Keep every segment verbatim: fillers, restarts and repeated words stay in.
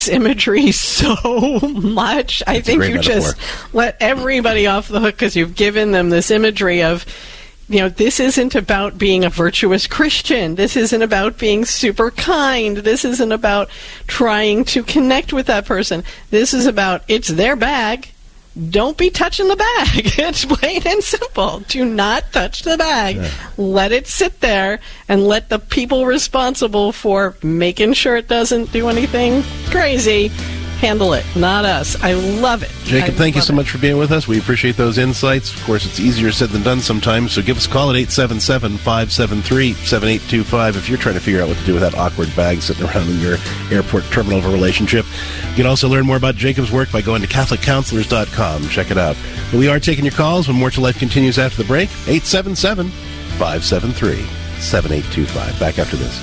this imagery so much. I That's think you metaphor. Just let everybody off the hook because you've given them this imagery of, you know, this isn't about being a virtuous Christian. This isn't about being super kind. This isn't about trying to connect with that person. This is about, it's their bag. Don't be touching the bag. It's plain and simple. Do not touch the bag. Yeah. Let it sit there and let the people responsible for making sure it doesn't do anything crazy handle it, not us. I love it. Jacob, I thank you so it. much for being with us. We appreciate those insights. Of course, it's easier said than done sometimes, so give us a call at eight seven seven, five seven three, seven eight two five if you're trying to figure out what to do with that awkward bag sitting around in your airport terminal of a relationship. You can also learn more about Jacob's work by going to catholic counselors dot com. Check it out. But we are taking your calls when More to Life continues after the break. eight seven seven, five seven three, seven eight two five. Back after this.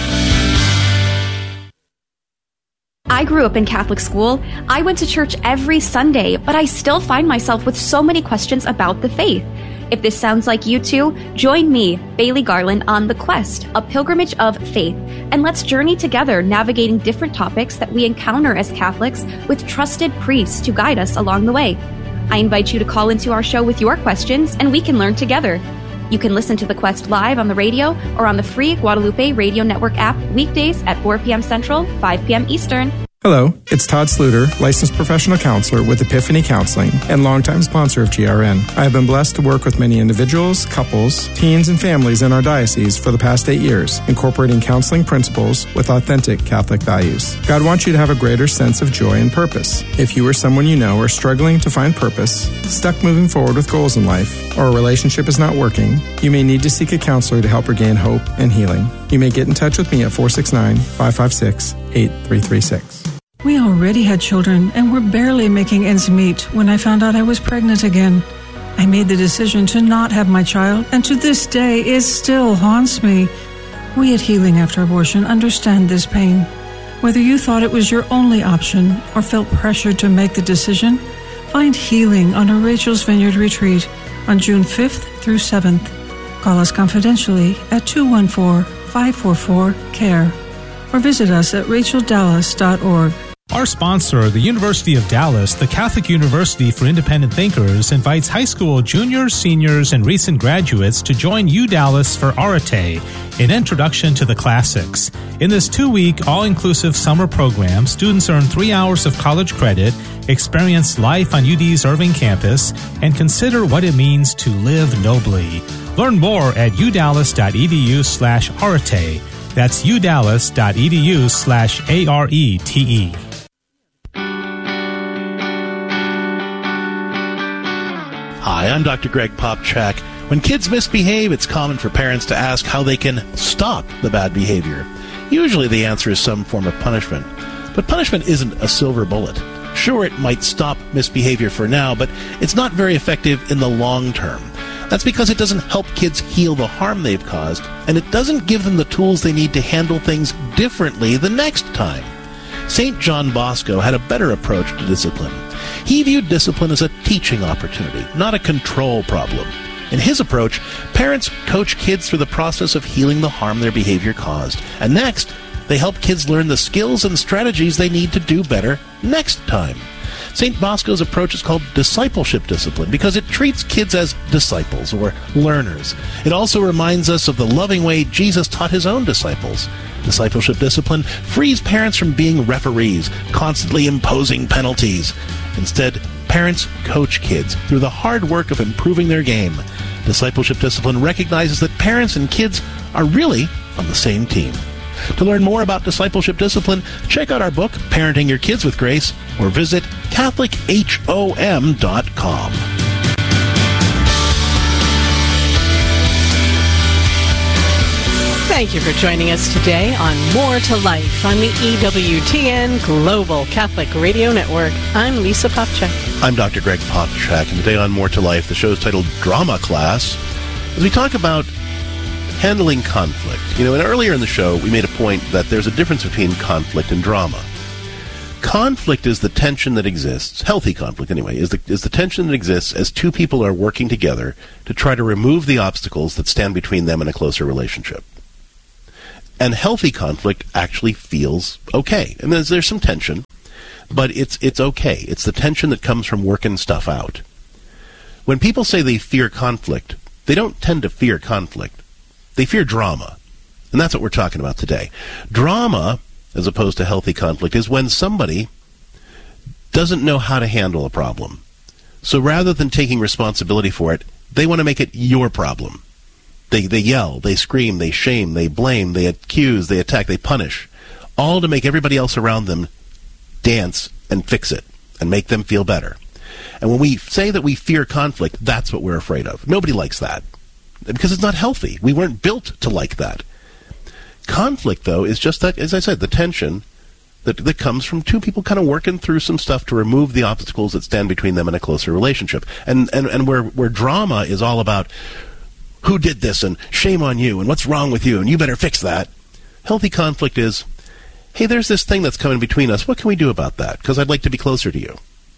I grew up in Catholic school. I went to church every Sunday, but I still find myself with so many questions about the faith. If this sounds like you too, join me, Bailey Garland, on The Quest, a pilgrimage of faith, and let's journey together navigating different topics that we encounter as Catholics with trusted priests to guide us along the way. I invite you to call into our show with your questions, and we can learn together. You can listen to The Quest live on the radio or on the free Guadalupe Radio Network app weekdays at four p.m. Central, five p.m. Eastern. Hello, it's Todd Sluter, licensed professional counselor with Epiphany Counseling and longtime sponsor of G R N. I have been blessed to work with many individuals, couples, teens, and families in our diocese for the past eight years, incorporating counseling principles with authentic Catholic values. God wants you to have a greater sense of joy and purpose. If you or someone you know are struggling to find purpose, stuck moving forward with goals in life, or a relationship is not working, you may need to seek a counselor to help regain hope and healing. You may get in touch with me at four six nine, five five six, eight three three six. We already had children and were barely making ends meet when I found out I was pregnant again. I made the decision to not have my child, and to this day it still haunts me. We at Healing After Abortion understand this pain. Whether you thought it was your only option or felt pressured to make the decision, find healing on a Rachel's Vineyard retreat on June fifth through seventh. Call us confidentially at two one four, five four four, C A R E or visit us at rachel dallas dot org. Our sponsor, the University of Dallas, the Catholic University for Independent Thinkers, invites high school juniors, seniors, and recent graduates to join U Dallas for Arete, an introduction to the classics. In this two-week, all-inclusive summer program, students earn three hours of college credit, experience life on U D's Irving campus, and consider what it means to live nobly. Learn more at udallas.edu slash arete. That's udallas.edu slash A-R-E-T-E. Hi, I'm Doctor Greg Popchak. When kids misbehave, it's common for parents to ask how they can stop the bad behavior. Usually the answer is some form of punishment. But punishment isn't a silver bullet. Sure, it might stop misbehavior for now, but it's not very effective in the long term. That's because it doesn't help kids heal the harm they've caused, and it doesn't give them the tools they need to handle things differently the next time. Saint John Bosco had a better approach to discipline. He viewed discipline as a teaching opportunity, not a control problem. In his approach, parents coach kids through the process of healing the harm their behavior caused, and next, they help kids learn the skills and strategies they need to do better next time. Saint Bosco's approach is called discipleship discipline because it treats kids as disciples or learners. It also reminds us of the loving way Jesus taught his own disciples. Discipleship discipline frees parents from being referees, constantly imposing penalties. Instead, parents coach kids through the hard work of improving their game. Discipleship discipline recognizes that parents and kids are really on the same team. To learn more about discipleship discipline, check out our book, Parenting Your Kids with Grace, or visit catholic hom dot com. Thank you for joining us today on More to Life on the E W T N Global Catholic Radio Network. I'm Lisa Popchak. I'm Doctor Greg Popchak, and today on More to Life, the show is titled Drama Class, as we talk about handling conflict. You know, and earlier in the show, we made a point that there's a difference between conflict and drama. Conflict is the tension that exists, healthy conflict anyway, is the, is the tension that exists as two people are working together to try to remove the obstacles that stand between them and a closer relationship. And healthy conflict actually feels okay. And there's, there's some tension, but it's it's okay. It's the tension that comes from working stuff out. When people say they fear conflict, they don't tend to fear conflict. They fear drama. And that's what we're talking about today. Drama, as opposed to healthy conflict, is when somebody doesn't know how to handle a problem. So rather than taking responsibility for it, they want to make it your problem. They they yell, they scream, they shame, they blame, they accuse, they attack, they punish, all to make everybody else around them dance and fix it and make them feel better. And when we say that we fear conflict, that's what we're afraid of. Nobody likes that because it's not healthy. We weren't built to like that. Conflict, though, is just that, as I said, the tension that, that comes from two people kind of working through some stuff to remove the obstacles that stand between them in a closer relationship. And and, and where, where drama is all about who did this and shame on you and what's wrong with you and you better fix that. Healthy conflict is, hey, there's this thing that's coming between us. What can we do about that? Because I'd like to be closer to you.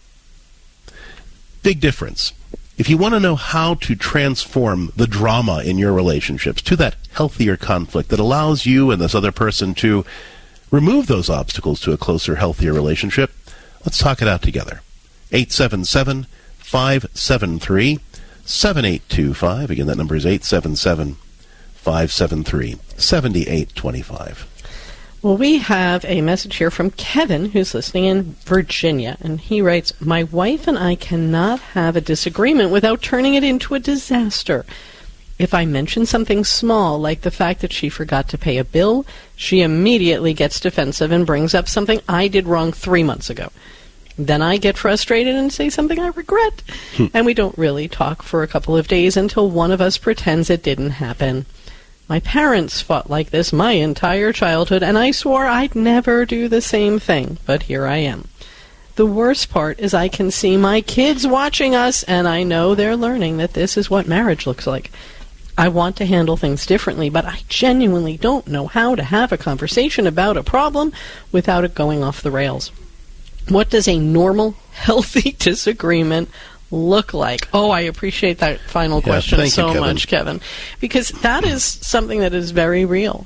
Big difference. If you want to know how to transform the drama in your relationships to that healthier conflict that allows you and this other person to remove those obstacles to a closer, healthier relationship, let's talk it out together. eight seven seven, five seven three, seven eight two five. Again, that number is eight seven seven, five seven three, seven eight two five. Well, we have a message here from Kevin, who's listening in Virginia, and he writes, "My wife and I cannot have a disagreement without turning it into a disaster. If I mention something small, like the fact that she forgot to pay a bill, she immediately gets defensive and brings up something I did wrong three months ago. Then I get frustrated and say something I regret, and we don't really talk for a couple of days until one of us pretends it didn't happen. My parents fought like this my entire childhood, and I swore I'd never do the same thing, but here I am. The worst part is I can see my kids watching us, and I know they're learning that this is what marriage looks like. I want to handle things differently, but I genuinely don't know how to have a conversation about a problem without it going off the rails. What does a normal, healthy disagreement look like?" Oh, I appreciate that final question yeah, so you, Kevin. much, Kevin, because that is something that is very real.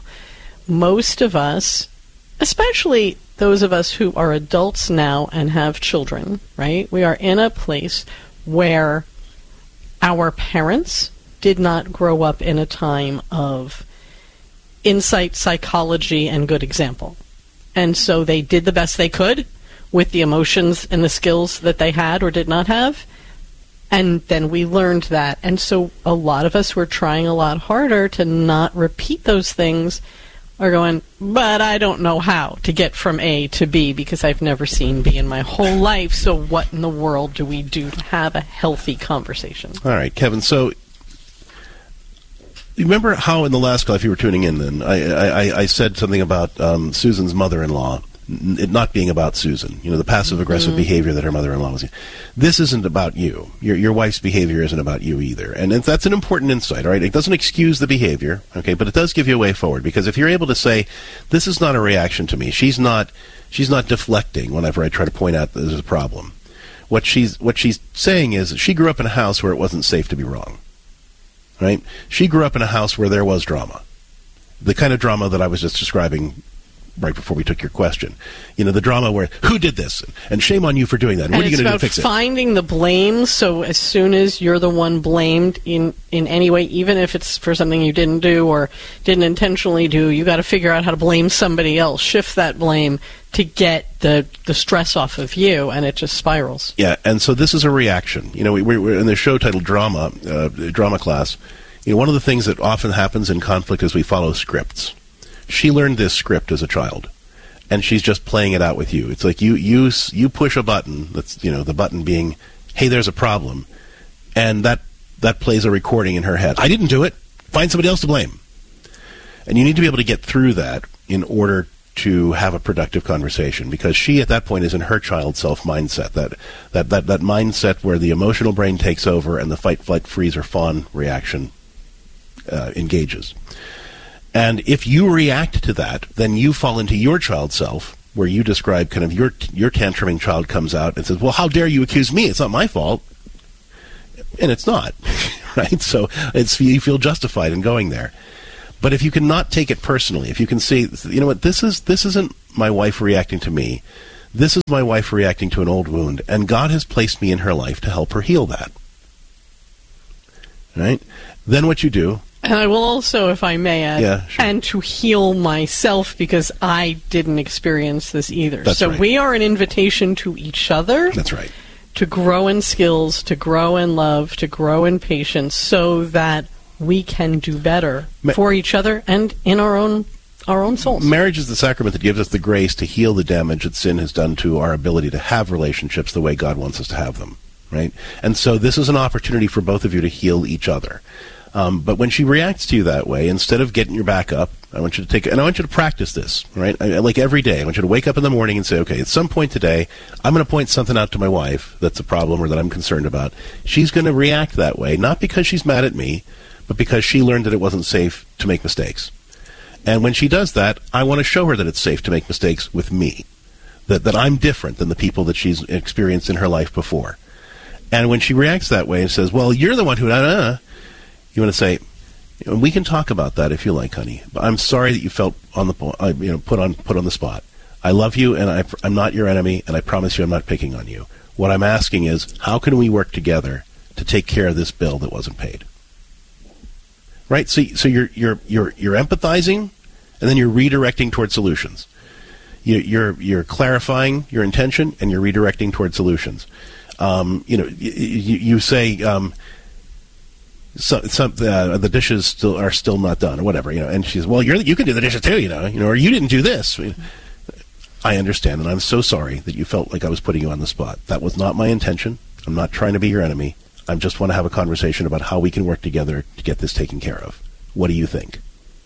Most of us, especially those of us who are adults now and have children, right? We are in a place where our parents did not grow up in a time of insight, psychology, and good example. And so they did the best they could with the emotions and the skills that they had or did not have. And then we learned that. And so a lot of us were trying a lot harder to not repeat those things, or going, but I don't know how to get from A to B because I've never seen B in my whole life. So what in the world do we do to have a healthy conversation? All right, Kevin. So you remember how in the last call, if you were tuning in then, I, I, I said something about um, Susan's mother-in-law, it not being about Susan, you know, the passive-aggressive mm-hmm. behavior that her mother-in-law was. This isn't about you. Your your wife's behavior isn't about you either. And that's an important insight, all right? It doesn't excuse the behavior, okay, but it does give you a way forward. Because if you're able to say, this is not a reaction to me, she's not she's not deflecting whenever I try to point out that there's a problem. What she's what she's saying is that she grew up in a house where it wasn't safe to be wrong, right? She grew up in a house where there was drama. The kind of drama that I was just describing right before we took your question. You know, the drama where, who did this? And shame on you for doing that. And what are you going to do to fix it? It's about finding the blame, so as soon as you're the one blamed in, in any way, even if it's for something you didn't do or didn't intentionally do, you got to figure out how to blame somebody else, shift that blame to get the, the stress off of you, and it just spirals. Yeah, and so this is a reaction. You know, we, we're in the show titled Drama, uh, Drama Class. You know, one of the things that often happens in conflict is we follow scripts. She learned this script as a child, and she's just playing it out with you. It's like you you you push a button. That's, you know, the button being, hey, there's a problem, and that that plays a recording in her head. I didn't do it. Find somebody else to blame. And you need to be able to get through that in order to have a productive conversation, because she at that point is in her child self mindset, that that that that mindset where the emotional brain takes over and the fight, flight, freeze, or fawn reaction uh, engages. And if you react to that, then you fall into your child self, where you describe kind of your your tantruming child comes out and says, well, how dare you accuse me? It's not my fault. And it's not, right? So it's you feel justified in going there. But if you can not take it personally, if you can see, you know what, this is this isn't my wife reacting to me. This is my wife reacting to an old wound, and God has placed me in her life to help her heal that. Right? Then what you do... And I will also, if I may add, yeah, sure. and to heal myself, because I didn't experience this either. That's so right. we are an invitation to each other. That's right. To grow in skills, to grow in love, to grow in patience, so that we can do better Ma- for each other and in our own our own souls. Marriage is the sacrament that gives us the grace to heal the damage that sin has done to our ability to have relationships the way God wants us to have them. Right? And so this is an opportunity for both of you to heal each other. Um, but when she reacts to you that way, instead of getting your back up, I want you to take, and I want you to practice this, right? I, like every day, I want you to wake up in the morning and say, okay, at some point today, I'm going to point something out to my wife that's a problem or that I'm concerned about. She's going to react that way, not because she's mad at me, but because she learned that it wasn't safe to make mistakes. And when she does that, I want to show her that it's safe to make mistakes with me, that, that I'm different than the people that she's experienced in her life before. And when she reacts that way and says, well, you're the one who, uh, you want to say, you know, we can talk about that if you like, honey. But I'm sorry that you felt on the uh, you know put on put on the spot. I love you, and I, I'm not your enemy, and I promise you I'm not picking on you. What I'm asking is, how can we work together to take care of this bill that wasn't paid? Right. So so you're you're you're you're empathizing, and then you're redirecting toward solutions. You, you're you're clarifying your intention, and you're redirecting toward solutions. Um, you know, you, you, you say. Um, So, some uh, the dishes still are still not done, or whatever, you know. And she says, "Well, you're you can do the dishes too, you know, you know, or you didn't do this." I mean, I understand, and I'm so sorry that you felt like I was putting you on the spot. That was not my intention. I'm not trying to be your enemy. I just want to have a conversation about how we can work together to get this taken care of. What do you think?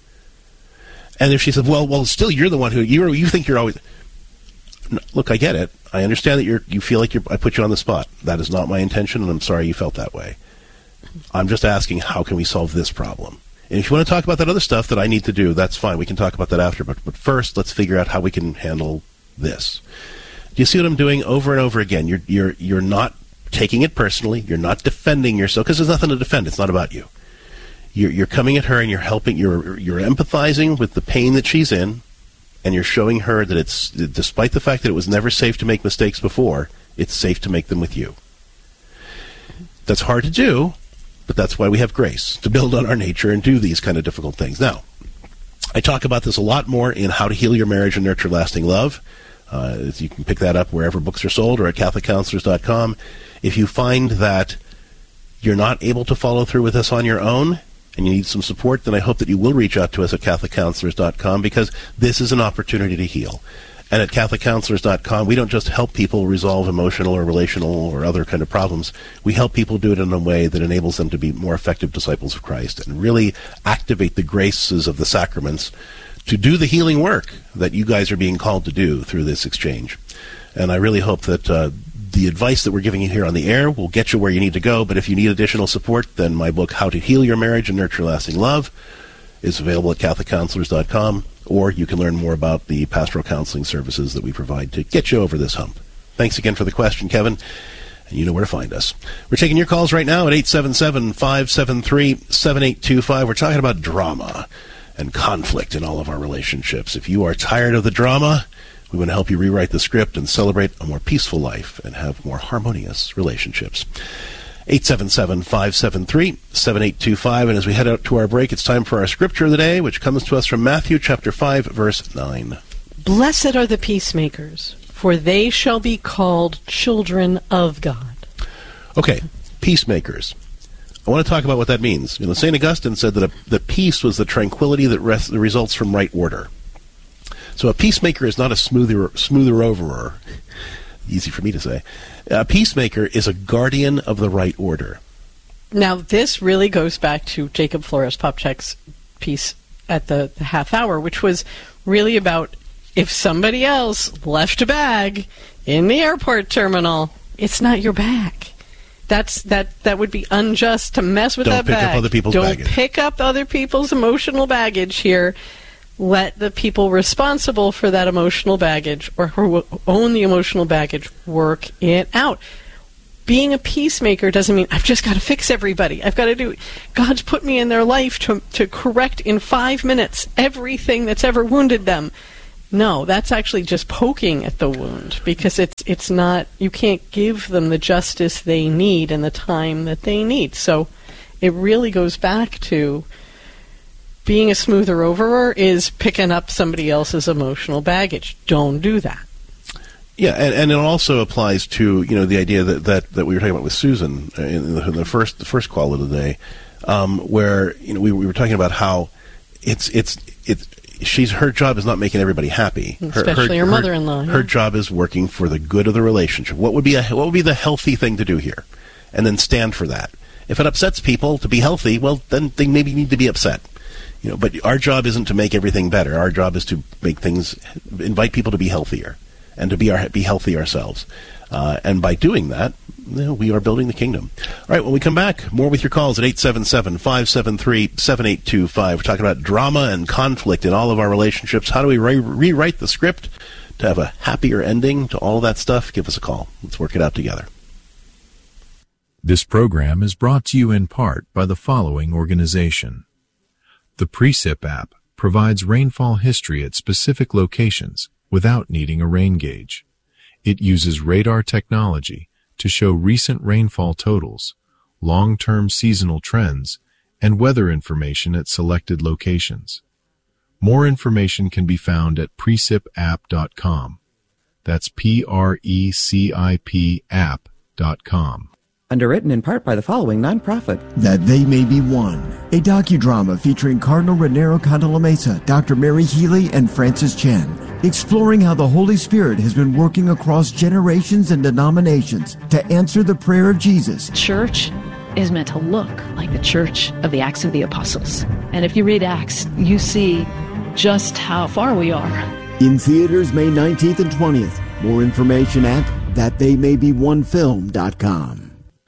And if she says, "Well, well, still, you're the one who you you think you're always." No, look, I get it. I understand that you're you feel like you're. I put you on the spot. That is not my intention, and I'm sorry you felt that way. I'm just asking, how can we solve this problem? And if you want to talk about that other stuff that I need to do, that's fine. We can talk about that after. But, but first, let's figure out how we can handle this. Do you see what I'm doing over and over again? You're you're you're not taking it personally. You're not defending yourself, because there's nothing to defend. It's not about you. You're you're coming at her and you're helping. You're you're empathizing with the pain that she's in, and you're showing her that it's, despite the fact that it was never safe to make mistakes before, it's safe to make them with you. That's hard to do. But that's why we have grace, to build on our nature and do these kind of difficult things. Now, I talk about this a lot more in How to Heal Your Marriage and Nurture Lasting Love. Uh, you can pick that up wherever books are sold or at Catholic Counselors dot com. If you find that you're not able to follow through with this on your own and you need some support, then I hope that you will reach out to us at Catholic Counselors dot com, because this is an opportunity to heal. And at Catholic Counselors dot com, we don't just help people resolve emotional or relational or other kind of problems. We help people do it in a way that enables them to be more effective disciples of Christ and really activate the graces of the sacraments to do the healing work that you guys are being called to do through this exchange. And I really hope that uh, the advice that we're giving you here on the air will get you where you need to go. But if you need additional support, then my book, How to Heal Your Marriage and Nurture Lasting Love, is available at Catholic Counselors dot com. Or you can learn more about the pastoral counseling services that we provide to get you over this hump. Thanks again for the question, Kevin. And you know where to find us. We're taking your calls right now at eight seven seven, five seven three, seven eight two five. We're talking about drama and conflict in all of our relationships. If you are tired of the drama, we want to help you rewrite the script and celebrate a more peaceful life and have more harmonious relationships. eight seven seven, five seven three, seven eight two five. And as we head out to our break, it's time for our scripture of the day, which comes to us from Matthew chapter five, verse nine. Blessed are the peacemakers, for they shall be called children of God. Okay, peacemakers. I want to talk about what that means. You know, Saint Augustine said that a, the peace was the tranquility that, res, that results from right order. So a peacemaker is not a smoother, smoother overer. Easy for me to say. A peacemaker is a guardian of the right order. Now, this really goes back to Jacob Flores Popczak's piece at the, the half hour, which was really about if somebody else left a bag in the airport terminal, it's not your bag. That's that. That would be unjust to mess with Don't that bag. Don't pick up other people's Don't baggage. Don't pick up other people's emotional baggage here. Let the people responsible for that emotional baggage or who own the emotional baggage work it out. being a peacemaker doesn't mean I've just got to fix everybody. I've got to do, God's put me in their life to to correct in five minutes everything that's ever wounded them. No, that's actually just poking at the wound, because it's it's not, you can't give them the justice they need in the time that they need. So it really goes back to being a smoother overer is picking up somebody else's emotional baggage. Don't do that. Yeah, and, and it also applies to, you know, the idea that, that, that we were talking about with Susan in the, in the first the first call of the day, um, where, you know, we, we were talking about how it's it's it's she's her job is not making everybody happy. Her, Especially her, her mother-in-law. Her, her yeah. job is working for the good of the relationship. What would be a what would be the healthy thing to do here, and then stand for that. If it upsets people to be healthy, well, then they maybe need to be upset. You know, but our job isn't to make everything better. Our job is to make things, invite people to be healthier. And to be our, be healthy ourselves. Uh, and by doing that, you know, we are building the kingdom. All right, when we come back, more with your calls at eight seven seven, five seven three, seven eight two five. We're talking about drama and conflict in all of our relationships. How do we re- rewrite the script to have a happier ending to all of that stuff? Give us a call. Let's work it out together. This program is brought to you in part by the following organization. The Precip app provides rainfall history at specific locations without needing a rain gauge. It uses radar technology to show recent rainfall totals, long-term seasonal trends, and weather information at selected locations. More information can be found at precip app dot com. That's P R E C I P app dot com. Underwritten in part by the following nonprofit. That They May Be One, a docudrama featuring Cardinal Raniero Cantalamessa, Doctor Mary Healy, and Francis Chen, exploring how the Holy Spirit has been working across generations and denominations to answer the prayer of Jesus. Church is meant to look like the church of the Acts of the Apostles. And if you read Acts, you see just how far we are. In theaters May nineteenth and twentieth. More information at that they may be one film dot com.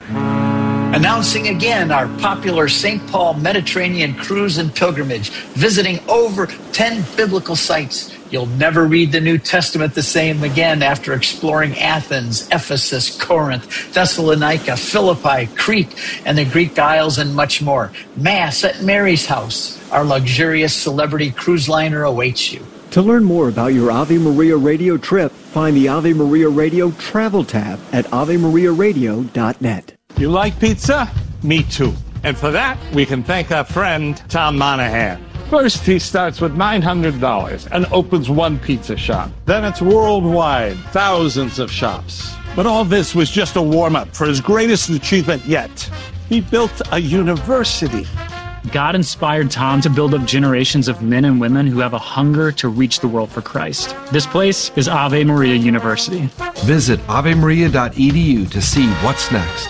Announcing again our popular Saint Paul Mediterranean cruise and pilgrimage, visiting over ten biblical sites. You'll never read the New Testament the same again after exploring Athens, Ephesus, Corinth, Thessalonica, Philippi, Crete, and the Greek Isles, and much more. Mass at Mary's house. Our luxurious celebrity cruise liner awaits you. To learn more about your Ave Maria Radio trip, find the Ave Maria Radio Travel tab at ave maria radio dot net. You like pizza? Me too. And for that, we can thank our friend, Tom Monahan. First, he starts with nine hundred dollars and opens one pizza shop. Then it's worldwide, thousands of shops. But all this was just a warm-up for his greatest achievement yet. He built a university. God inspired Tom to build up generations of men and women who have a hunger to reach the world for Christ. This place is Ave Maria University. Visit ave maria dot e d u to see what's next.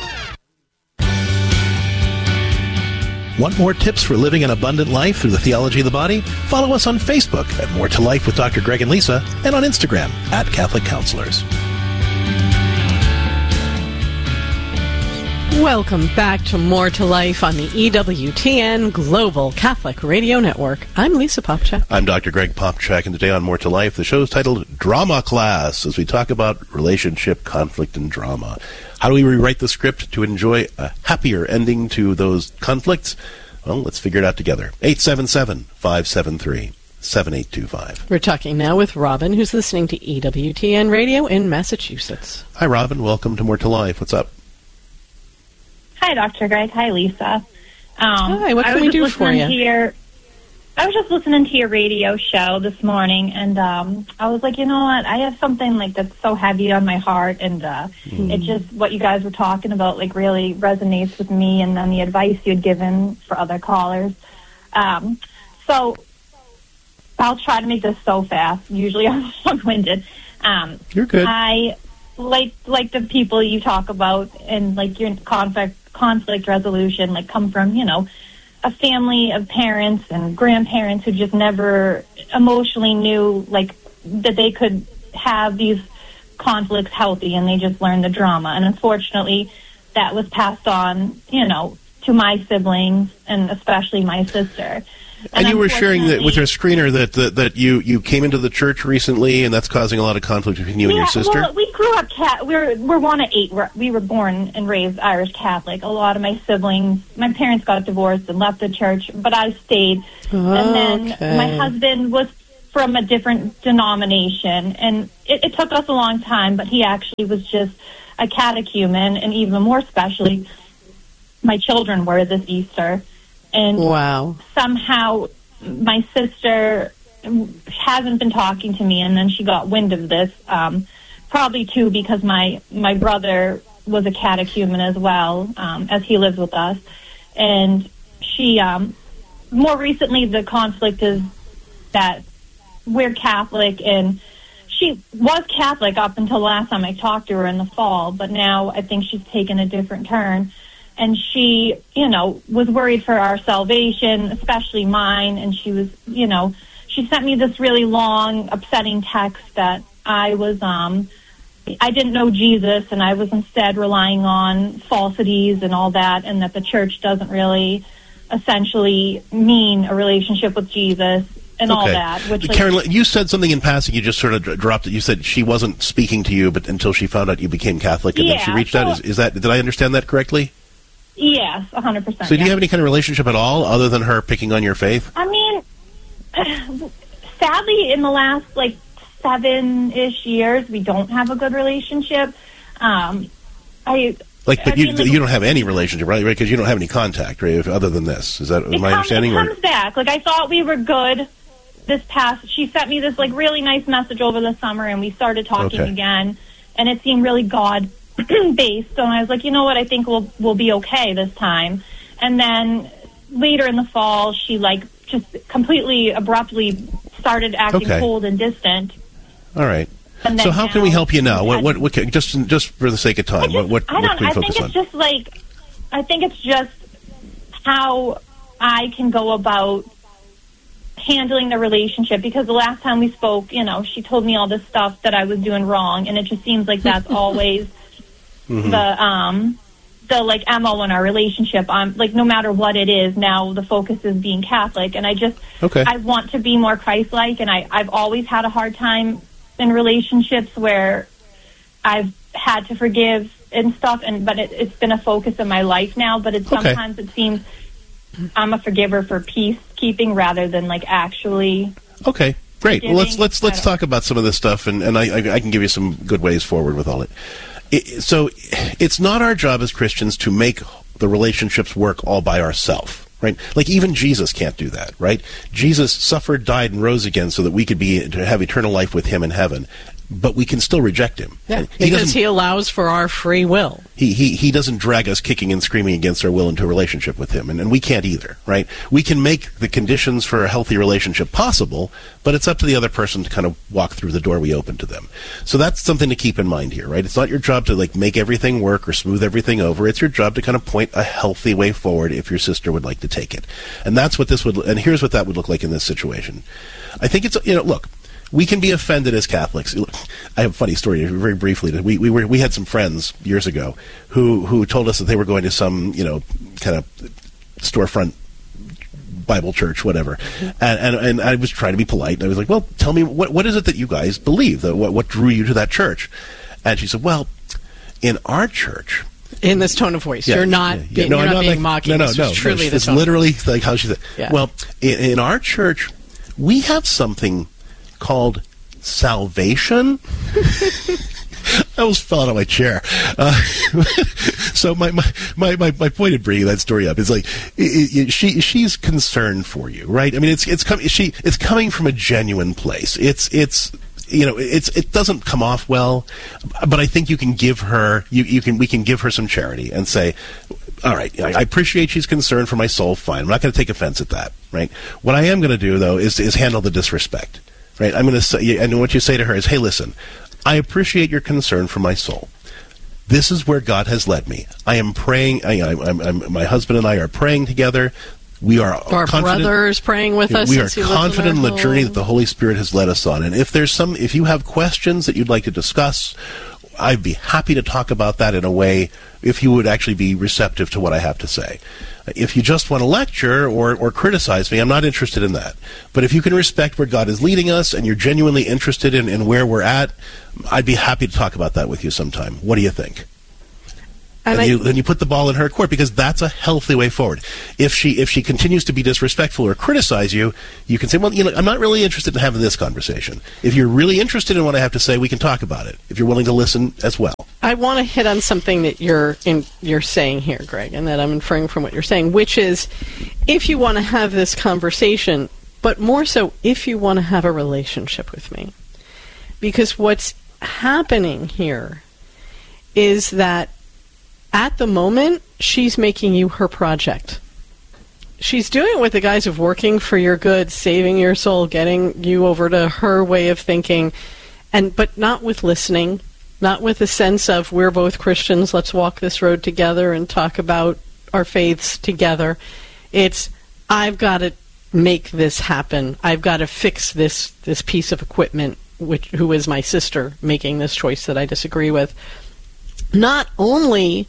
Want more tips for living an abundant life through the theology of the body? Follow us on Facebook at More to Life with Doctor Greg and Lisa, and on Instagram at Catholic Counselors. Welcome back to More to Life on the E W T N Global Catholic Radio Network. I'm Lisa Popchak. I'm Doctor Greg Popchak, and today on More to Life, the show is titled Drama Class, as we talk about relationship, conflict, and drama. How do we rewrite the script to enjoy a happier ending to those conflicts? Well, let's figure it out together. eight seven seven, five seven three, seven eight two five. We're talking now with Robin, who's listening to E W T N Radio in Massachusetts. Hi, Robin. Welcome to More to Life. What's up? Hi, Doctor Greg. Hi, Lisa. Um, Hi, what can I was we just do listening for you? To your, I was just listening to your radio show this morning, and um, I was like, you know what? I have something like that's so heavy on my heart, and uh, mm. it just what you guys were talking about like really resonates with me, and then the advice you had given for other callers. Um, so I'll try to make this so fast. Usually I'm long-winded. Um, You're good. I like like the people you talk about, and like your conflict. conflict resolution, like come from, you know, a family of parents and grandparents who just never emotionally knew, like, that they could have these conflicts healthy, and they just learned the drama. And unfortunately, that was passed on, you know, to my siblings and especially my sister. And, and you were sharing that with our screener that, that that you you came into the church recently, and that's causing a lot of conflict between you yeah, and your sister. Well, we grew up cat. We're we're one of eight. We're, we were born and raised Irish Catholic. A lot of my siblings, my parents got divorced and left the church, but I stayed. Oh, and then okay. my husband was from a different denomination, and it, it took us a long time. But he actually was just a catechumen, and even more especially, my children were this Easter. And wow. somehow my sister hasn't been talking to me, and then she got wind of this, um, probably too because my, my brother was a catechumen as well, um, as he lives with us. And she, um, more recently, the conflict is that we're Catholic, and she was Catholic up until last time I talked to her in the fall, but now I think she's taken a different turn. And she, you know, was worried for our salvation, especially mine. And she was, you know, she sent me this really long, upsetting text that I was, um, I didn't know Jesus, and I was instead relying on falsities and all that, and that the church doesn't really essentially mean a relationship with Jesus and okay. all that. Which, like, Karen, you said something in passing. You just sort of dropped it. You said she wasn't speaking to you, but until she found out you became Catholic, and yeah, then she reached so, out. Is, is that? Did I understand that correctly? Yes, one hundred percent. So do yeah. you have any kind of relationship at all other than her picking on your faith? I mean, sadly, in the last, like, seven-ish years, we don't have a good relationship. Um, I... Like, but I you mean, like, you don't have any relationship, right? Because you don't have any contact, right? If, other than this, is that my comes, understanding? It or? comes back. Like, I thought we were good this past... She sent me this, like, really nice message over the summer, and we started talking okay. again, and it seemed really God... based, so I was like, you know what, I think we'll we'll be okay this time. And then later in the fall, she like just completely abruptly started acting okay. cold and distant. All right. And then so how now, can we help you now? What what, what can, just just for the sake of time, just, what what, I what don't. can we I focus think on? it's just like I think it's just how I can go about handling the relationship, because the last time we spoke, you know, she told me all this stuff that I was doing wrong, and it just seems like that's always mm-hmm. the um the like M O in our relationship. I'm like, no matter what it is, now the focus is being Catholic, and I just okay. I want to be more Christ-like, and I I've always had a hard time in relationships where I've had to forgive and stuff, and but it, it's been a focus in my life now. But it okay. sometimes it seems I'm a forgiver for peacekeeping rather than like actually. Okay, great. Well, let's let's let's talk about some of this stuff, and and I I, I can give you some good ways forward with all it. it. So, it's not our job as Christians to make the relationships work all by ourselves. Right? Like, even Jesus can't do that, right? Jesus suffered, died, and rose again so that we could be to have eternal life with him in heaven. But we can still reject him. Yeah, he because he allows for our free will. He, he he doesn't drag us kicking and screaming against our will into a relationship with him, and, and we can't either, right? We can make the conditions for a healthy relationship possible, but it's up to the other person to kind of walk through the door we open to them. So that's something to keep in mind here, right? It's not your job to like make everything work or smooth everything over. It's your job to kind of point a healthy way forward if your sister would like to take it. And that's what this would, and here's what that would look like in this situation. I think it's, you know, look, we can be offended as Catholics. I have a funny story, very briefly. We we were we had some friends years ago who who told us that they were going to some, you know, kind of storefront Bible church, whatever. And, and and I was trying to be polite. And I was like, well, tell me, what what is it that you guys believe? That what what drew you to that church? And she said, well, in our church. In this tone of voice, yeah, you're not yeah, yeah. being, No, you're I'm not not being like, mocking. No, no, this no. was truly no, the it's tone. literally like how she said. Yeah. Well, in, in our church, we have something called salvation. I almost fell out of my chair. Uh, so my, my, my, my, my point in bringing that story up is like it, it, she she's concerned for you, right? I mean, it's it's com- she it's coming from a genuine place. It's it's. You know, it's it doesn't come off well, but I think you can give her you, you can we can give her some charity and say, all right, I, I appreciate she's concerned for my soul. Fine, I'm not going to take offense at that, right? What I am going to do though is is handle the disrespect, right? I'm going to say, and what you say to her is, hey, listen, I appreciate your concern for my soul. This is where God has led me. I am praying. I, I, I'm, I'm, my husband and I are praying together. We are Our confident, brothers praying with us. We are in confident in the home. journey that the Holy Spirit has led us on. And if there's some, if you have questions that you'd like to discuss, I'd be happy to talk about that in a way if you would actually be receptive to what I have to say. If you just want to lecture or, or criticize me, I'm not interested in that. But if you can respect where God is leading us and you're genuinely interested in, in where we're at, I'd be happy to talk about that with you sometime. What do you think? And, and I, you, then you put the ball in her court, because that's a healthy way forward. If she if she continues to be disrespectful or criticize you, you can say, well, you know, I'm not really interested in having this conversation. If you're really interested in what I have to say, we can talk about it, if you're willing to listen as well. I want to hit on something that you're in, you're saying here, Greg, and that I'm inferring from what you're saying, which is, if you want to have this conversation, but more so if you want to have a relationship with me. Because what's happening here is that at the moment, she's making you her project. She's doing it with the guise of working for your good, saving your soul, getting you over to her way of thinking, and but not with listening, not with a sense of, we're both Christians, let's walk this road together and talk about our faiths together. It's, I've got to make this happen. I've got to fix this this piece of equipment, which who is my sister making this choice that I disagree with. Not only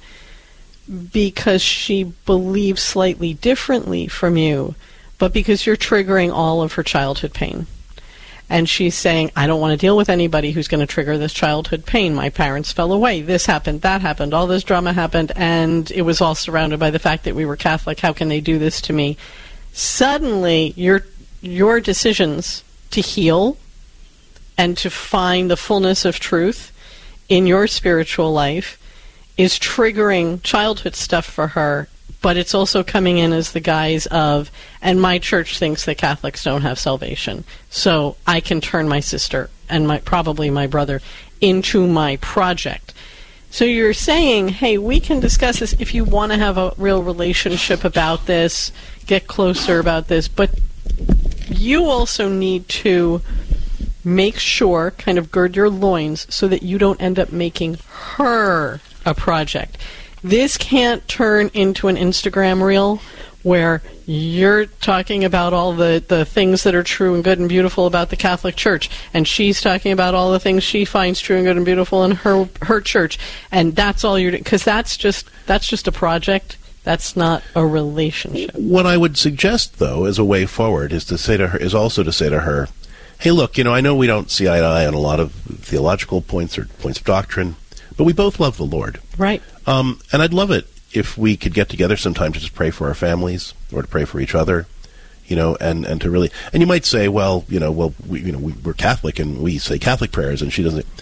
because she believes slightly differently from you, but because you're triggering all of her childhood pain. And she's saying, I don't want to deal with anybody who's going to trigger this childhood pain. My parents fell away. This happened, that happened, all this drama happened, and it was all surrounded by the fact that we were Catholic. How can they do this to me? Suddenly, your your decisions to heal and to find the fullness of truth in your spiritual life is triggering childhood stuff for her, but it's also coming in as the guise of, and my church thinks that Catholics don't have salvation, so I can turn my sister and my probably my brother into my project. So you're saying, hey, we can discuss this if you want to have a real relationship about this, get closer about this, but you also need to make sure, kind of gird your loins, so that you don't end up making her a project. This can't turn into an Instagram reel where you're talking about all the, the things that are true and good and beautiful about the Catholic Church, and she's talking about all the things she finds true and good and beautiful in her her church, and that's all you're doing, because that's just that's just a project. That's not a relationship. What I would suggest, though, as a way forward, is to say to her, is also to say to her, hey, look, you know, I know we don't see eye to eye on a lot of theological points or points of doctrine, but we both love the Lord. Right. Um, and I'd love it if we could get together sometime to just pray for our families or to pray for each other, you know, and, and to really, and you might say, well, you know, well, we, you know, we, we're Catholic and we say Catholic prayers, and she doesn't.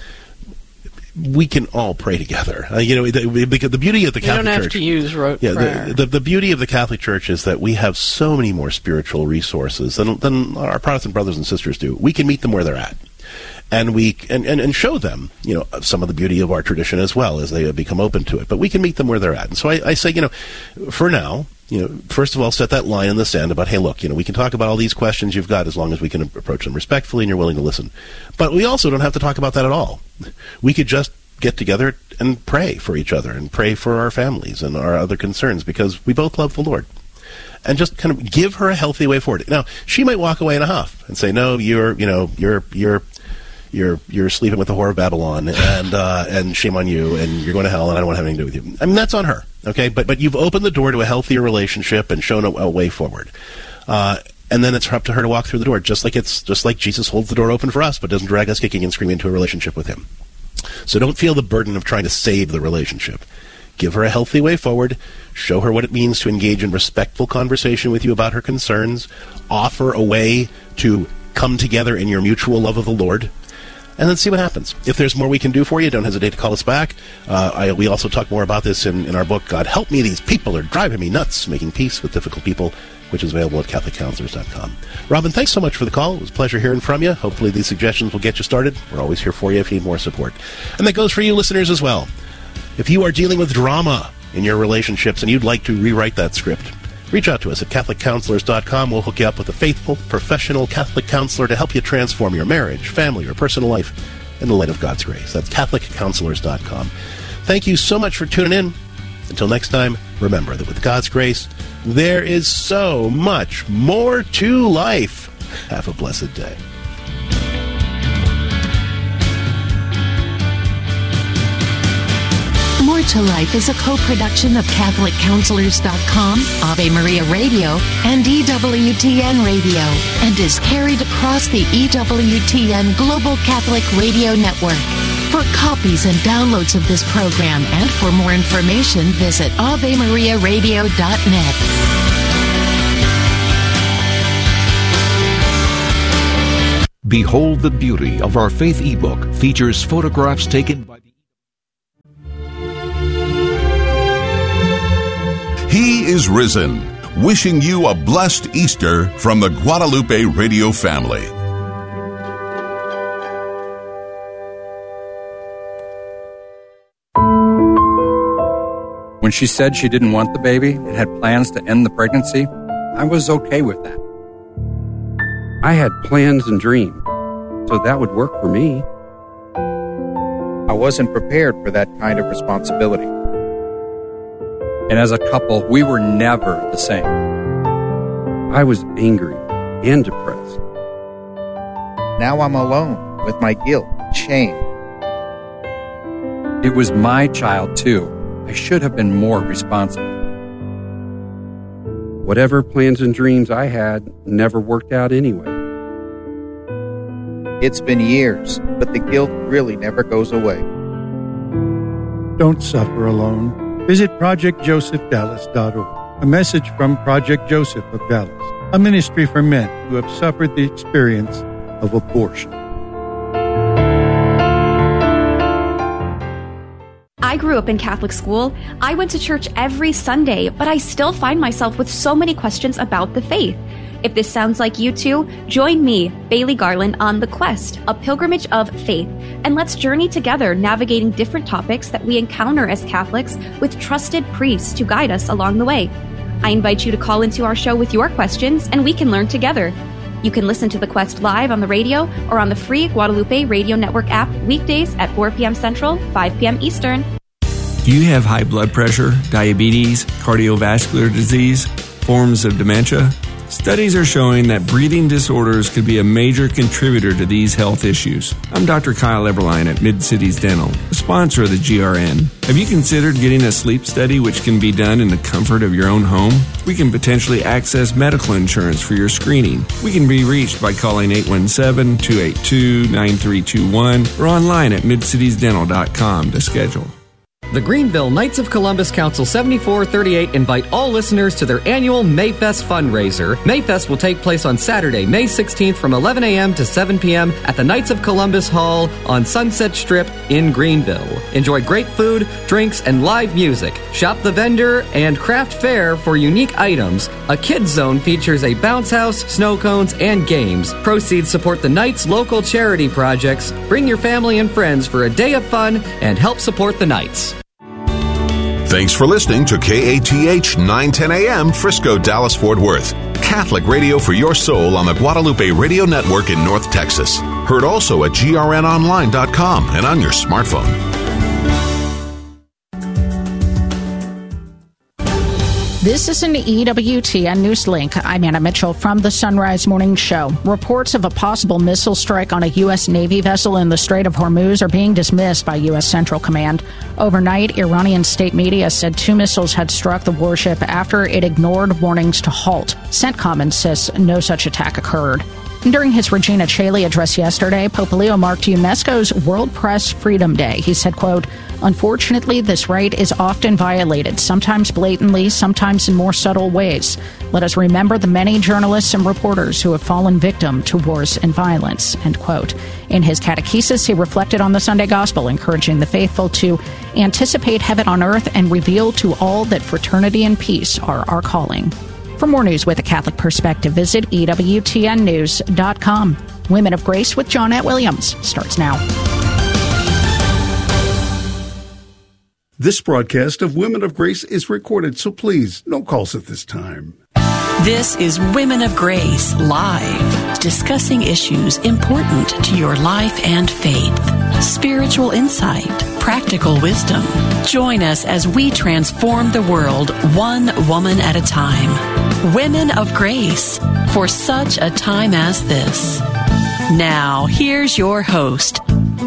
We can all pray together. Uh, you know, the, because the beauty of the Catholic Church. You don't have Church, to use rote yeah, prayer. The, the, the beauty of the Catholic Church is that we have so many more spiritual resources than, than our Protestant brothers and sisters do. We can meet them where they're at. And we and, and, and show them, you know, some of the beauty of our tradition as well as they become open to it. But we can meet them where they're at. And so I, I say, you know, for now, you know, first of all, set that line in the sand about, hey, look, you know, we can talk about all these questions you've got as long as we can approach them respectfully and you're willing to listen. But we also don't have to talk about that at all. We could just get together and pray for each other and pray for our families and our other concerns, because we both love the Lord. And just kind of give her a healthy way forward. Now, she might walk away in a huff and say, no, you're, you know, you're, you're, You're you're sleeping with the whore of Babylon, and uh, and shame on you, and you're going to hell, and I don't want to have anything to do with you. I mean, that's on her, okay? But but you've opened the door to a healthier relationship and shown a, a way forward, uh, and then it's up to her to walk through the door, just like it's just like Jesus holds the door open for us, but doesn't drag us kicking and screaming into a relationship with Him. So don't feel the burden of trying to save the relationship. Give her a healthy way forward. Show her what it means to engage in respectful conversation with you about her concerns. Offer a way to come together in your mutual love of the Lord. And then see what happens. If there's more we can do for you, don't hesitate to call us back. Uh, I, we also talk more about this in, in our book, God Help Me, These People Are Driving Me Nuts, Making Peace with Difficult People, which is available at Catholic Counselors dot com. Robin, thanks so much for the call. It was a pleasure hearing from you. Hopefully these suggestions will get you started. We're always here for you if you need more support. And that goes for you listeners as well. If you are dealing with drama in your relationships and you'd like to rewrite that script, reach out to us at Catholic Counselors dot com. We'll hook you up with a faithful, professional Catholic counselor to help you transform your marriage, family, or personal life in the light of God's grace. That's Catholic Counselors dot com. Thank you so much for tuning in. Until next time, remember that with God's grace, there is so much more to life. Have a blessed day. Forward to Life is a co-production of Catholic Counselors dot com, Ave Maria Radio, and E W T N Radio, and is carried across the E W T N Global Catholic Radio Network. For copies and downloads of this program and for more information, visit Ave Maria Radio dot net. Behold the Beauty of Our Faith ebook features photographs taken by the... He is risen, wishing you a blessed Easter from the Guadalupe Radio family. When she said she didn't want the baby and had plans to end the pregnancy, I was okay with that. I had plans and dreams, so that would work for me. I wasn't prepared for that kind of responsibility. And as a couple, we were never the same. I was angry and depressed. Now I'm alone with my guilt, shame. It was my child, too. I should have been more responsible. Whatever plans and dreams I had never worked out anyway. It's been years, but the guilt really never goes away. Don't suffer alone. Visit project joseph dallas dot org. A message from Project Joseph of Dallas, a ministry for men who have suffered the experience of abortion. I grew up in Catholic school. I went to church every Sunday, but I still find myself with so many questions about the faith. If this sounds like you too, join me, Bailey Garland, on The Quest, a pilgrimage of faith, and let's journey together navigating different topics that we encounter as Catholics with trusted priests to guide us along the way. I invite you to call into our show with your questions, and we can learn together. You can listen to The Quest live on the radio or on the free Guadalupe Radio Network app weekdays at four p.m. Central, five p.m. Eastern. Do you have high blood pressure, diabetes, cardiovascular disease, forms of dementia? Studies are showing that breathing disorders could be a major contributor to these health issues. I'm Doctor Kyle Eberline at Mid-Cities Dental, a sponsor of the G R N. Have you considered getting a sleep study which can be done in the comfort of your own home? We can potentially access medical insurance for your screening. We can be reached by calling eight one seven, two eight two, nine three two one or online at mid cities dental dot com to schedule. The Greenville Knights of Columbus Council seventy-four thirty-eight invite all listeners to their annual Mayfest fundraiser. Mayfest will take place on Saturday, May sixteenth from eleven a.m. to seven p.m. at the Knights of Columbus Hall on Sunset Strip in Greenville. Enjoy great food, drinks, and live music. Shop the vendor and craft fair for unique items. A kids zone features a bounce house, snow cones, and games. Proceeds support the Knights' local charity projects. Bring your family and friends for a day of fun and help support the Knights. Thanks for listening to K A T H nine ten A M Frisco, Dallas, Fort Worth. Catholic radio for your soul on the Guadalupe Radio Network in North Texas. Heard also at G R N online dot com and on your smartphone. This is an E W T N News Link. I'm Anna Mitchell from the Sunrise Morning Show. Reports of a possible missile strike on a U S. Navy vessel in the Strait of Hormuz are being dismissed by U S. Central Command. Overnight, Iranian state media said two missiles had struck the warship after it ignored warnings to halt. CENTCOM insists no such attack occurred. During his Regina Caeli address yesterday, Pope Leo marked UNESCO's World Press Freedom Day. He said, quote, "Unfortunately, this right is often violated, sometimes blatantly, sometimes in more subtle ways. Let us remember the many journalists and reporters who have fallen victim to wars and violence," end quote. In his catechesis, he reflected on the Sunday Gospel, encouraging the faithful to anticipate heaven on earth and reveal to all that fraternity and peace are our calling. For more news with a Catholic perspective, visit E W T N news dot com. Women of Grace with Johnette Williams starts now. This broadcast of Women of Grace is recorded, so please, no calls at this time. This is Women of Grace Live, discussing issues important to your life and faith. Spiritual insight, practical wisdom. Join us as we transform the world one woman at a time. Women of Grace, for such a time as this. Now, here's your host,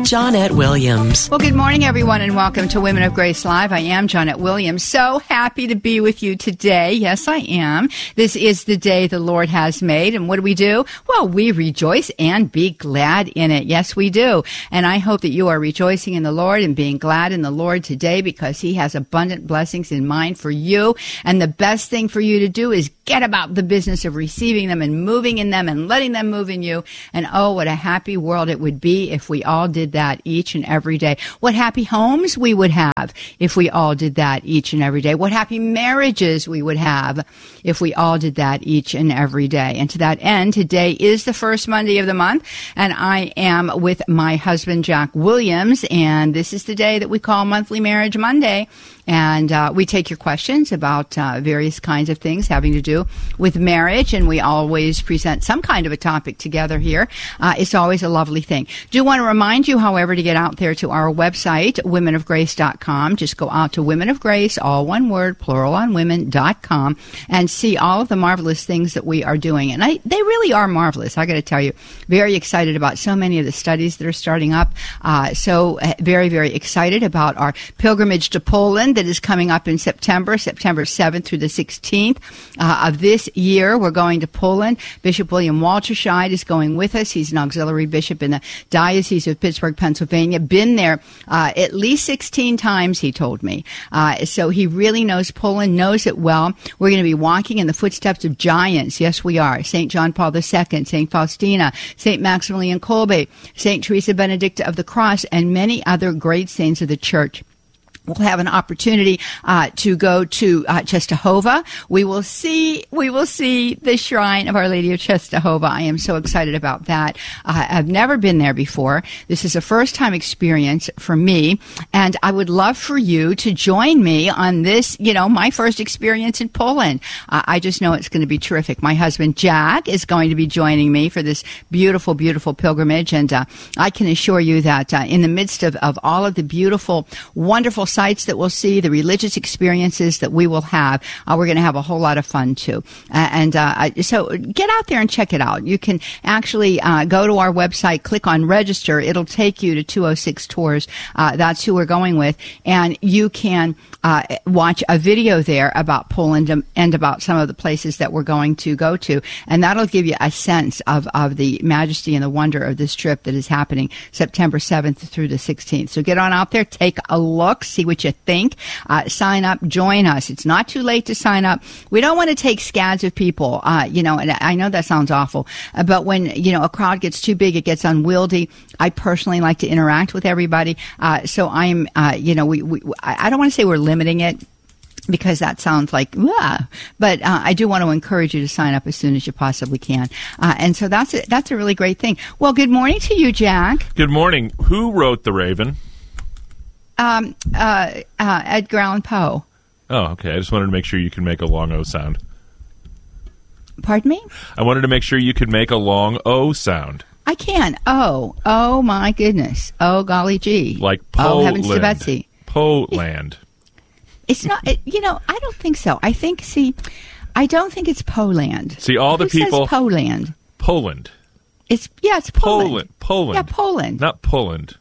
Johnette Williams. Well, good morning, everyone, and welcome to Women of Grace Live. I am Johnette Williams. So happy to be with you today. Yes, I am. This is the day the Lord has made. And what do we do? Well, we rejoice and be glad in it. Yes, we do. And I hope that you are rejoicing in the Lord and being glad in the Lord today, because He has abundant blessings in mind for you. And the best thing for you to do is get about the business of receiving them and moving in them and letting them move in you. And oh, what a happy world it would be if we all did that each and every day. What happy homes we would have if we all did that each and every day. What happy marriages we would have if we all did that each and every day. And to that end, today is the first Monday of the month, and I am with my husband, Jack Williams, and this is the day that we call Monthly Marriage Monday. And uh, we take your questions about uh, various kinds of things having to do with marriage, and we always present some kind of a topic together here. Uh, it's always a lovely thing. Do want to remind you, however, to get out there to our website, women of grace dot com. Just go out to Women of Grace, all one word, plural on women dot com, and see all of the marvelous things that we are doing. And I, they really are marvelous, I got to tell you. Very excited about so many of the studies that are starting up. Uh, so uh, very, very excited about our pilgrimage to Poland that is coming up in September, September seventh through the sixteenth uh, of this year. We're going to Poland. Bishop William Walterscheid is going with us. He's an auxiliary bishop in the Diocese of Pittsburgh, Pennsylvania. Been there uh, at least sixteen times, he told me. Uh, so he really knows Poland, knows it well. We're going to be walking in the footsteps of giants. Yes, we are. Saint John Paul the Second, Saint Faustina, Saint Maximilian Kolbe, Saint Teresa Benedicta of the Cross, and many other great saints of the Church. We'll have an opportunity uh, to go to uh, Czestochowa. We will see. We will see the shrine of Our Lady of Czestochowa. I am so excited about that. Uh, I've never been there before. This is a first-time experience for me, and I would love for you to join me on this. You know, my first experience in Poland. Uh, I just know it's going to be terrific. My husband Jack is going to be joining me for this beautiful, beautiful pilgrimage, and uh, I can assure you that uh, in the midst of, of all of the beautiful, wonderful sights that we'll see, the religious experiences that we will have, uh, we're going to have a whole lot of fun too. Uh, and uh, so get out there and check it out. You can actually uh, go to our website, click on register. It'll take you to two oh six Tours. Uh, that's who we're going with. And you can uh, watch a video there about Poland and about some of the places that we're going to go to. And that'll give you a sense of, of the majesty and the wonder of this trip that is happening September seventh through the sixteenth. So get on out there, take a look, see what you think. Uh, sign up, join us. It's not too late to sign up. We don't want to take scads of people, uh, you know, and I know that sounds awful, uh, but when, you know, a crowd gets too big, it gets unwieldy. I personally like to interact with everybody. Uh, so I'm, uh, you know, we, we, I don't want to say we're limiting it, because that sounds like, ah, but uh, I do want to encourage you to sign up as soon as you possibly can. Uh, and so that's a, that's a really great thing. Well, good morning to you, Jack. Good morning. Who wrote The Raven? Um, uh, uh, Edgar Allan Poe. Oh, okay. I just wanted to make sure you can make a long O sound. Pardon me? I wanted to make sure you could make a long O sound. I can. Oh, oh my goodness. Oh, golly gee. Like Poland. Oh, heavens to Betsy. Poland. It's not, it, you know, I don't think so. I think, see, I don't think it's Poland. See, all the Who people. Says Poland. Poland. It's, yeah, it's Poland. Poland. Poland. Yeah, Poland. Not Poland.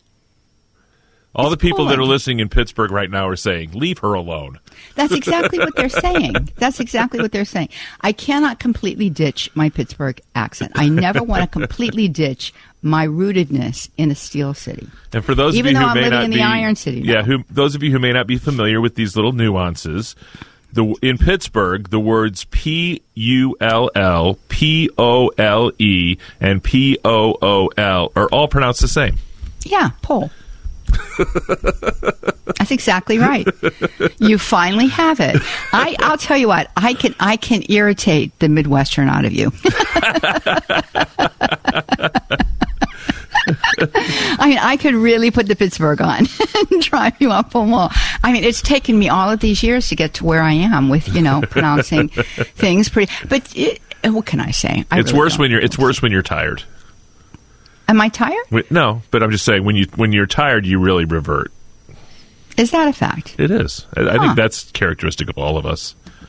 All it's the people Poland. that are listening in Pittsburgh right now are saying, leave her alone. That's exactly what they're saying. That's exactly what they're saying. I cannot completely ditch my Pittsburgh accent. I never want to completely ditch my rootedness in a steel city. And for those Even of you though who I'm may living not in be, the Iron City now. yeah, who those of you who may not be familiar with these little nuances, the in Pittsburgh, the words P U L L, P O L E, and P O O L are all pronounced the same. Yeah, Pole. That's exactly right. You finally have it. I, I'll tell you what. I can I can irritate the Midwestern out of you. I mean, I could really put the Pittsburgh on and drive you up a wall. I mean, it's taken me all of these years to get to where I am with, you know, pronouncing things pretty. But it, what can I say? I it's really worse don't. when you're. It's worse when you're tired. Am I tired? Wait, no, but I'm just saying when you when you're tired, you really revert. Is that a fact? It is. I, huh. I think that's characteristic of all of us.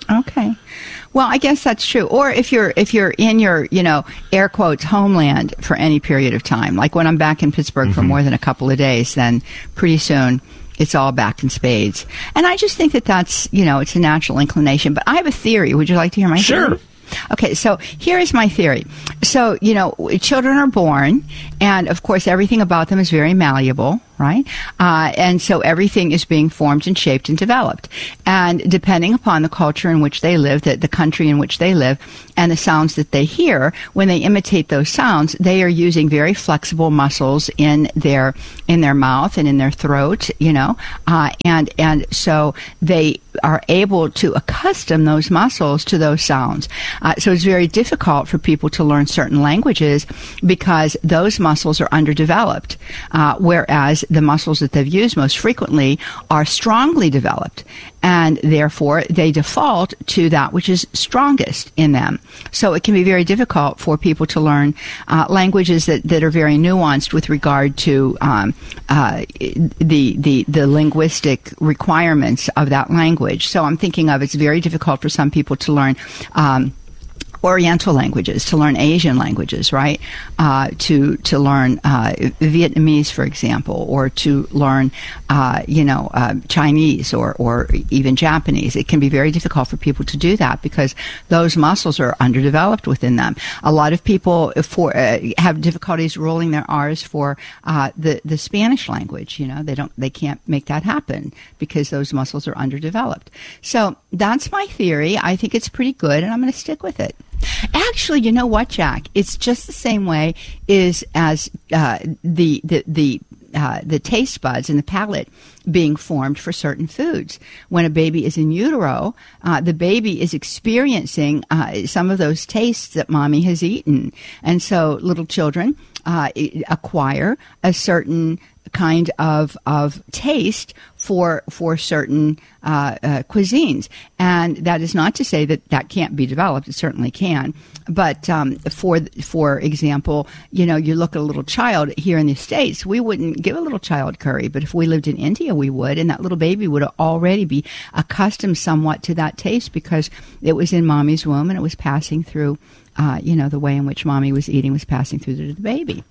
Okay. Well, I guess that's true. Or if you're if you're in your, you know, air quotes homeland for any period of time, like when I'm back in Pittsburgh mm-hmm. for more than a couple of days, then pretty soon it's all back in spades. And I just think that that's, you know, it's a natural inclination. But I have a theory. Would you like to hear my sure. theory? Okay, so here is my theory. So, you know, children are born, and of course everything about them is very malleable, right? Uh, and so everything is being formed and shaped and developed. And depending upon the culture in which they live, the, the country in which they live, and the sounds that they hear, when they imitate those sounds, they are using very flexible muscles in their in their mouth and in their throat, you know, uh, and and so they are able to accustom those muscles to those sounds. Uh, so it's very difficult for people to learn certain languages because those muscles are underdeveloped, uh, whereas the muscles that they've used most frequently are strongly developed, and therefore they default to that which is strongest in them. So it can be very difficult for people to learn uh, languages that, that are very nuanced with regard to um, uh, the, the the linguistic requirements of that language. So I'm thinking of it's very difficult for some people to learn um, Oriental languages, to learn Asian languages, right? Uh, to to learn uh, Vietnamese, for example, or to learn, uh, you know, uh, Chinese or or even Japanese. It can be very difficult for people to do that because those muscles are underdeveloped within them. A lot of people for uh, have difficulties rolling their R's for uh, the the Spanish language. You know, they don't, they can't make that happen because those muscles are underdeveloped. So that's my theory. I think it's pretty good, and I'm going to stick with it. Actually, you know what, Jack? It's just the same way is as uh, the the the uh, the taste buds and the palate being formed for certain foods. When a baby is in utero, uh, the baby is experiencing uh, some of those tastes that mommy has eaten, and so little children uh, acquire a certain kind of of taste for for certain uh, uh, cuisines, and that is not to say that that can't be developed. It certainly can. But um, for for example, you know, you look at a little child here in the States. We wouldn't give a little child curry, but if we lived in India, we would, and that little baby would already be accustomed somewhat to that taste because it was in mommy's womb and it was passing through. Uh, you know, the way in which mommy was eating was passing through to the baby.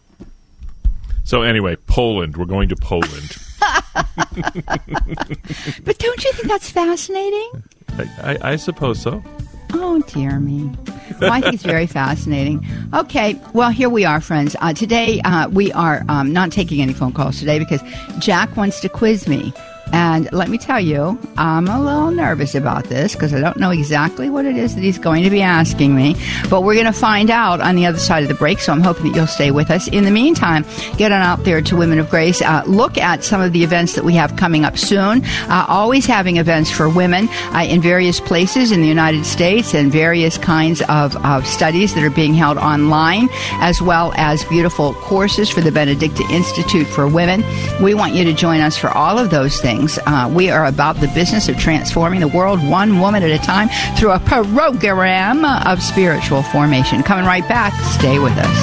So anyway, Poland. We're going to Poland. But don't you think that's fascinating? I, I, I suppose so. Oh, dear me. Well, I think it's very fascinating. Okay, well, here we are, friends. Uh, today, uh, we are um, not taking any phone calls today because Jack wants to quiz me. And let me tell you, I'm a little nervous about this because I don't know exactly what it is that he's going to be asking me. But we're going to find out on the other side of the break, so I'm hoping that you'll stay with us. In the meantime, get on out there to Women of Grace. Uh, look at some of the events that we have coming up soon. Uh, always having events for women uh, in various places in the United States and various kinds of, of studies that are being held online, as well as beautiful courses for the Benedictine Institute for Women. We want you to join us for all of those things. Uh, we are about the business of transforming the world one woman at a time through a program of spiritual formation. Coming right back. Stay with us.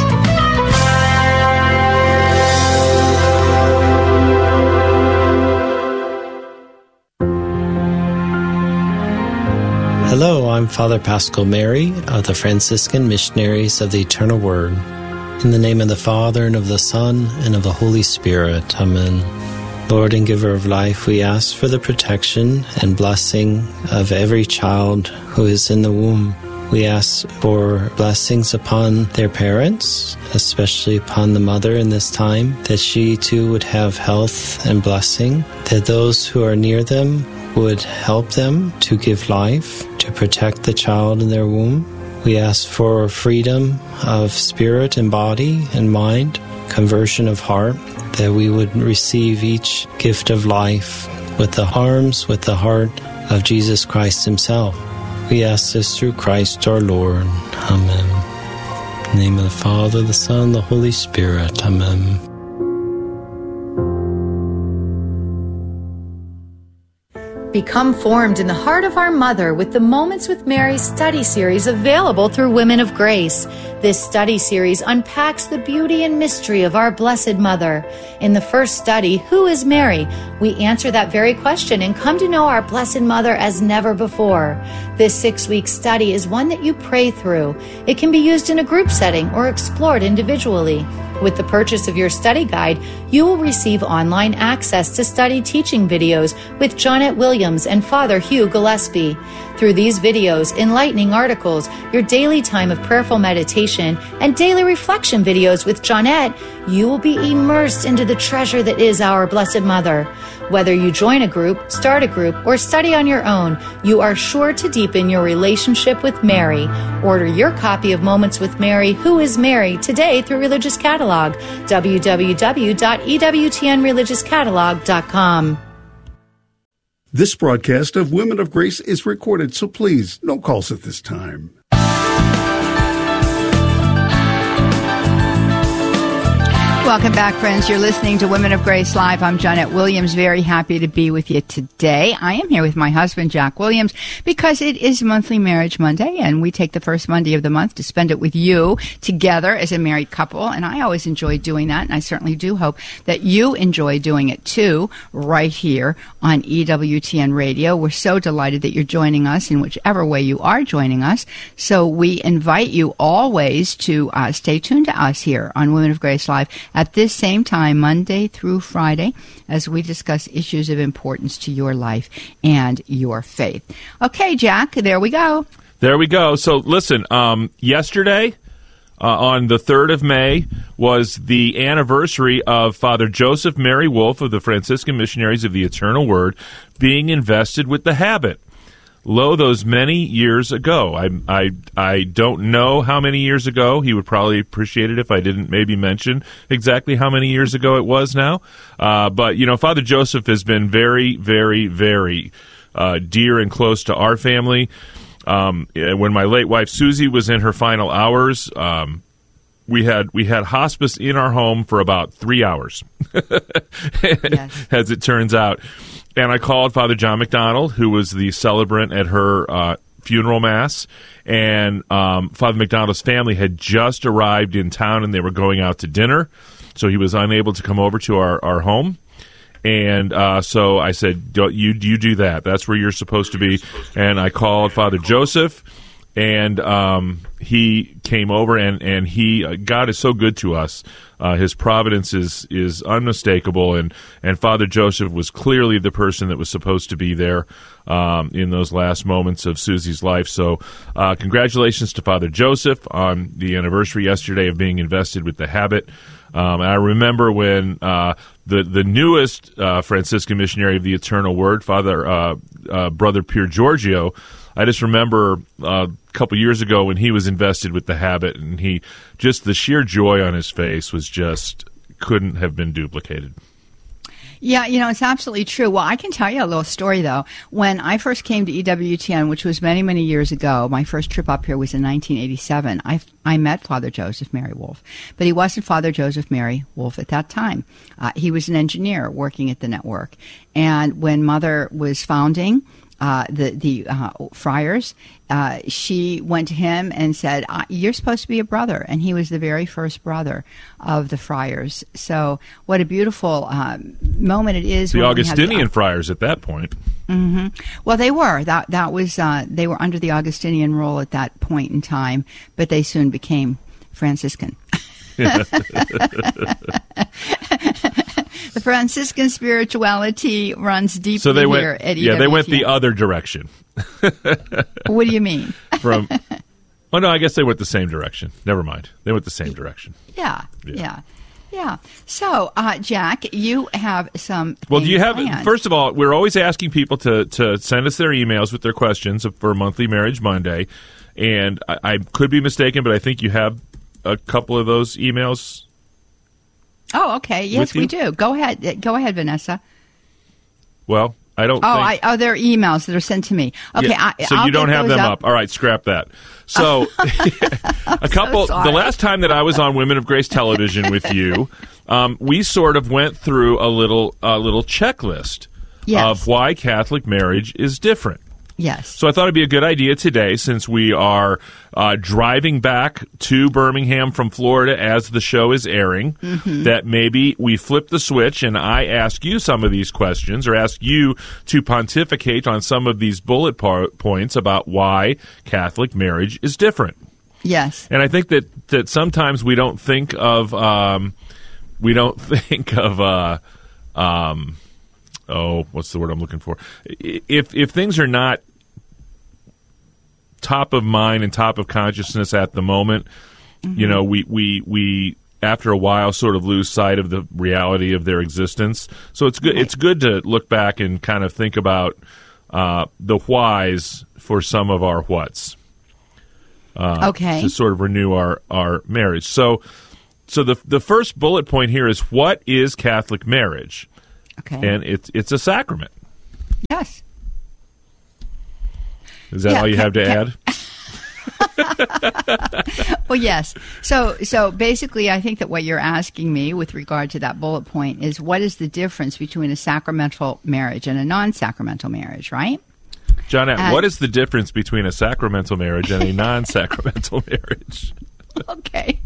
Hello, I'm Father Pascal Mary of the Franciscan Missionaries of the Eternal Word. In the name of the Father, and of the Son, and of the Holy Spirit. Amen. Lord and Giver of life, we ask for the protection and blessing of every child who is in the womb. We ask for blessings upon their parents, especially upon the mother in this time, that she too would have health and blessing, that those who are near them would help them to give life, to protect the child in their womb. We ask for freedom of spirit and body and mind, conversion of heart, that we would receive each gift of life with the arms, with the heart of Jesus Christ himself. We ask this through Christ our Lord. Amen. In the name of the Father, the Son, and the Holy Spirit. Amen. Become formed in the heart of our Mother with the Moments with Mary study series available through Women of Grace. This study series unpacks the beauty and mystery of our Blessed Mother. In the first study, Who is Mary? We answer that very question and come to know our Blessed Mother as never before. This six-week study is one that you pray through. It can be used in a group setting or explored individually. With the purchase of your study guide, you will receive online access to study teaching videos with Jonette Williams and Father Hugh Gillespie. Through these videos, enlightening articles, your daily time of prayerful meditation, and daily reflection videos with Jonette, you will be immersed into the treasure that is our Blessed Mother. Whether you join a group, start a group, or study on your own, you are sure to deepen your relationship with Mary. Order your copy of Moments with Mary, Who is Mary, today through Religious Catalog, w w w dot e w t n religious catalog dot com. This broadcast of Women of Grace is recorded, so please, no calls at this time. Welcome back, friends. You're listening to Women of Grace Live. I'm Jonette Williams. Very happy to be with you today. I am here with my husband, Jack Williams, because it is Monthly Marriage Monday, and we take the first Monday of the month to spend it with you together as a married couple, and I always enjoy doing that, and I certainly do hope that you enjoy doing it, too, right here on E W T N Radio. We're so delighted that you're joining us in whichever way you are joining us, so we invite you always to uh, stay tuned to us here on Women of Grace Live at this same time, Monday through Friday, as we discuss issues of importance to your life and your faith. Okay, Jack, there we go. There we go. So listen, um, yesterday, uh, on the third of May, was the anniversary of Father Joseph Mary Wolfe of the Franciscan Missionaries of the Eternal Word being invested with the habit. Lo, those many years ago. I, I, I don't know how many years ago. He would probably appreciate it if I didn't maybe mention exactly how many years ago it was now. Uh, but, you know, Father Joseph has been very, very, very uh, dear and close to our family. Um, when my late wife Susie was in her final hours, um, we had we had hospice in our home for about three hours, yes. As it turns out. And I called Father John McDonald, who was the celebrant at her uh, funeral mass. And um, Father McDonald's family had just arrived in town, and they were going out to dinner. So he was unable to come over to our, our home. And uh, so I said, Don't, you, you do that. That's where you're supposed to be. And I called Father Joseph, and um, he came over, and, and he uh, God is so good to us. Uh, his providence is is unmistakable, and, and Father Joseph was clearly the person that was supposed to be there um, in those last moments of Susie's life. So uh, congratulations to Father Joseph on the anniversary yesterday of being invested with the habit. Um, and I remember when uh, the, the newest uh, Franciscan missionary of the Eternal Word, Father uh, uh, Brother Pier Giorgio, I just remember uh, a couple years ago when he was invested with the habit, and he just the sheer joy on his face was just couldn't have been duplicated. Yeah, you know, it's absolutely true. Well, I can tell you a little story, though. When I first came to E W T N, which was many, many years ago, my first trip up here was in nineteen eighty-seven, I, I met Father Joseph Mary Wolfe. But he wasn't Father Joseph Mary Wolfe at that time. Uh, he was an engineer working at the network. And when Mother was founding Uh, the the uh, friars, uh, she went to him and said, "You're supposed to be a brother," and he was the very first brother of the friars. So, what a beautiful uh, moment it is. The when Augustinian we have the, uh, friars at that point. Mm-hmm. Well, they were that that was uh, they were under the Augustinian rule at that point in time, but they soon became Franciscan. The Franciscan spirituality runs deeply so they went, here at E W T N. Yeah, they went the other direction. What do you mean? From, oh, no, I guess they went the same direction. Never mind. They went the same direction. Yeah, yeah, yeah. yeah. So, uh, Jack, you have some Well, do you have, planned. First of all, we're always asking people to, to send us their emails with their questions for Monthly Marriage Monday. And I, I could be mistaken, but I think you have a couple of those emails. Oh, okay. Yes, we do. Go ahead. Go ahead, Vanessa. Well, I don't oh, think... I, oh, they're emails that are sent to me. Okay, yeah, I, so I'll you don't have them up. up. All right, scrap that. So, a couple... So the last time that I was on Women of Grace Television with you, um, we sort of went through a little a little checklist Yes. of why Catholic marriage is different. Yes. So I thought it'd be a good idea today, since we are uh, driving back to Birmingham from Florida as the show is airing, Mm-hmm. that maybe we flip the switch and I ask you some of these questions, or ask you to pontificate on some of these bullet par- points about why Catholic marriage is different. Yes. And I think that, that sometimes we don't think of um, we don't think of uh, um, oh, what's the word I'm looking for? If if things are not top of mind and top of consciousness at the moment, mm-hmm. you know, we, we we after a while sort of lose sight of the reality of their existence. So it's good. Right. It's good to look back and kind of think about uh, the whys for some of our whats. Uh, okay. To sort of renew our, our marriage. So, so the the first bullet point here is, what is Catholic marriage? Okay. And it's it's a sacrament. Yes. Is that Yeah, all you ca- have to ca- add? Well, yes. So, so basically, I think that what you're asking me with regard to that bullet point is, what is the difference between a sacramental marriage and a non-sacramental marriage, right? Johnette, Uh, what is the difference between a sacramental marriage and a non-sacramental marriage? Okay.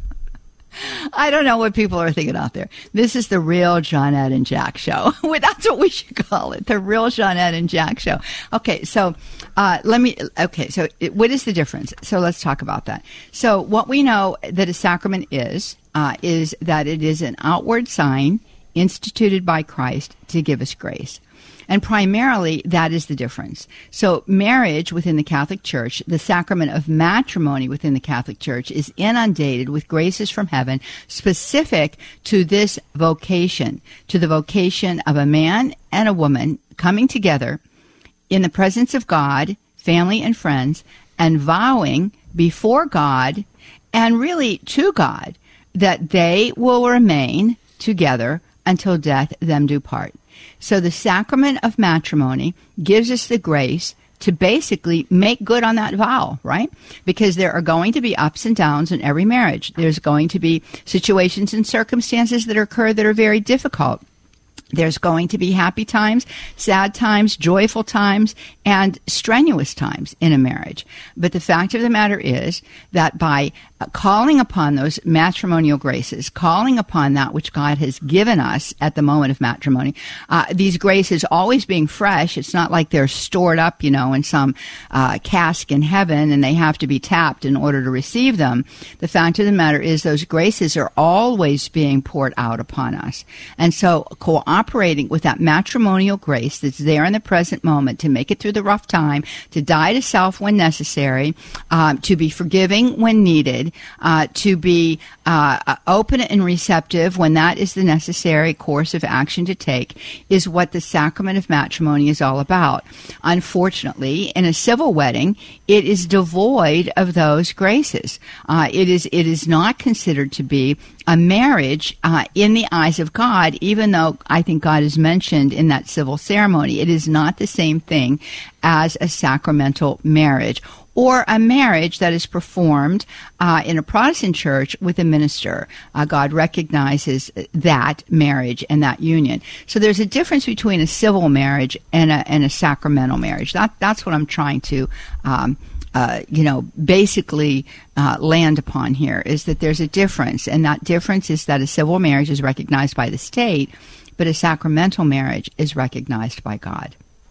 I don't know what people are thinking out there. This is the real Johnette and Jack show. That's what we should call it, the real Johnette and Jack show. Okay, so uh, let me, okay, so it, what is the difference? So let's talk about that. So what we know that a sacrament is, uh, is that it is an outward sign instituted by Christ to give us grace. And primarily, that is the difference. So marriage within the Catholic Church, the sacrament of matrimony within the Catholic Church, is inundated with graces from heaven specific to this vocation, to the vocation of a man and a woman coming together in the presence of God, family and friends, and vowing before God and really to God that they will remain together until death them do part. So the sacrament of matrimony gives us the grace to basically make good on that vow, right? Because there are going to be ups and downs in every marriage. There's going to be situations and circumstances that occur that are very difficult. There's going to be happy times, sad times, joyful times, and strenuous times in a marriage. But the fact of the matter is that by calling upon those matrimonial graces, calling upon that which God has given us at the moment of matrimony, uh, these graces always being fresh, it's not like they're stored up, you know, in some uh, cask in heaven and they have to be tapped in order to receive them. The fact of the matter is those graces are always being poured out upon us. And so cooperating with that matrimonial grace that's there in the present moment to make it through the rough time, to die to self when necessary, um, to be forgiving when needed, uh, to be uh, open and receptive when that is the necessary course of action to take, is what the sacrament of matrimony is all about. Unfortunately, in a civil wedding, it is devoid of those graces. Uh, it is it is not considered to be a marriage uh, in the eyes of God, even though I think God is mentioned in that civil ceremony. It is not the same thing as a sacramental marriage, or a marriage that is performed uh, in a Protestant church with a minister. Uh, God recognizes that marriage and that union. So there's a difference between a civil marriage and a, and a sacramental marriage. That, that's what I'm trying to um, Uh, you know, basically uh, land upon here, is that there's a difference, and that difference is that a civil marriage is recognized by the state, but a sacramental marriage is recognized by God.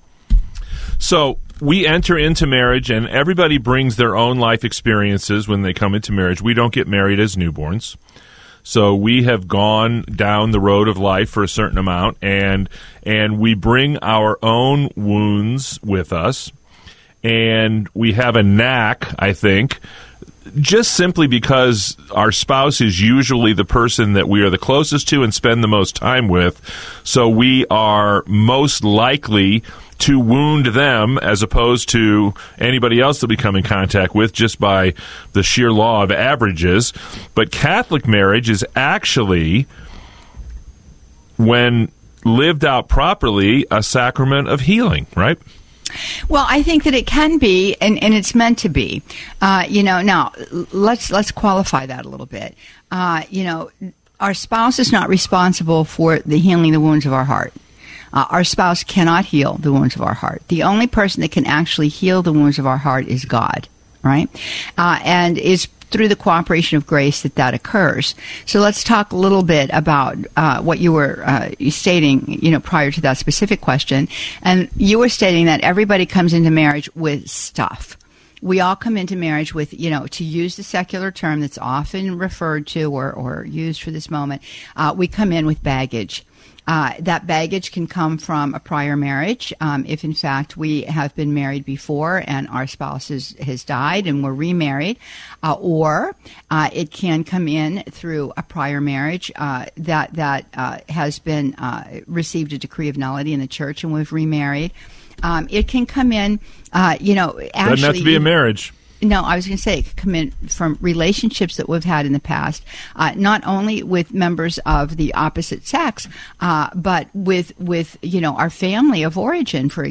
So we enter into marriage, and everybody brings their own life experiences when they come into marriage. We don't get married as newborns. So we have gone down the road of life for a certain amount, and and we bring our own wounds with us. And we have a knack, I think, just simply because our spouse is usually the person that we are the closest to and spend the most time with. So we are most likely to wound them as opposed to anybody else that we come in contact with, just by the sheer law of averages. But Catholic marriage is actually, when lived out properly, a sacrament of healing, right? Well, I think that it can be, and, and it's meant to be. Uh, you know, now let's let's qualify that a little bit. Uh, you know, our spouse is not responsible for the healing the wounds of our heart. Uh, our spouse cannot heal the wounds of our heart. The only person that can actually heal the wounds of our heart is God, right? Uh, and is through the cooperation of grace that that occurs. So let's talk a little bit about uh, what you were uh, stating, you know, prior to that specific question. And you were stating that everybody comes into marriage with stuff. We all come into marriage with, you know, to use the secular term that's often referred to or, or used for this moment, uh, we come in with baggage. Uh, that baggage can come from a prior marriage. Um, if, in fact, we have been married before and our spouse is, has died and we're remarried, uh, or uh, it can come in through a prior marriage uh, that that uh, has been uh, received a decree of nullity in the church and we've remarried. Um, it can come in, uh, you know, actually. Doesn't have to be a marriage. No, I was going to say it could come in from relationships that we've had in the past, uh, not only with members of the opposite sex, uh, but with, with, you know, our family of origin, for